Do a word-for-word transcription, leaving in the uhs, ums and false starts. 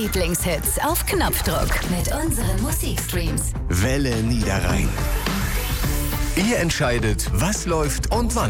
Lieblingshits auf Knopfdruck mit unseren Musikstreams. Welle Niederrhein. Ihr entscheidet, was läuft und wann.